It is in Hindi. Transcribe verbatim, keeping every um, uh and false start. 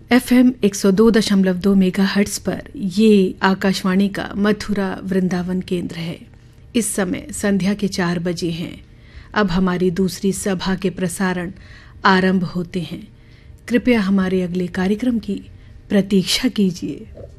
एफ एम एक सौ दो दशमलव दो मेगा हर्ट्स पर ये आकाशवाणी का मथुरा वृंदावन केंद्र है। इस समय संध्या के चार बजे हैं। अब हमारी दूसरी सभा के प्रसारण आरंभ होते हैं। कृपया हमारे अगले कार्यक्रम की प्रतीक्षा कीजिए।